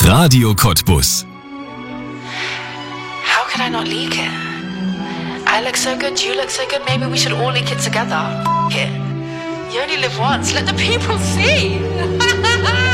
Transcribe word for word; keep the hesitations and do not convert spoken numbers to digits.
Radio Cottbus. How could I not leak it? I look so good, you look so good, maybe we should all leak it together. F- it. You only live once, let the people see.